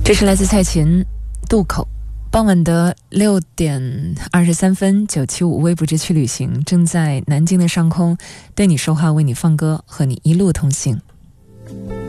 这是来自蔡琴渡口。傍晚的6点23分，975微不知趣旅行正在南京的上空对你说话，为你放歌，和你一路同行。